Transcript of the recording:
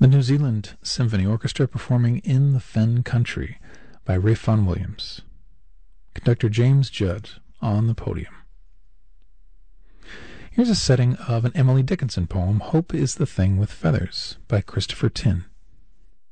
The New Zealand Symphony Orchestra performing In the Fen Country by Ralph Vaughan Williams. Conductor James Judd on the podium. Here's a setting of an Emily Dickinson poem, Hope is the Thing with Feathers, by Christopher Tin.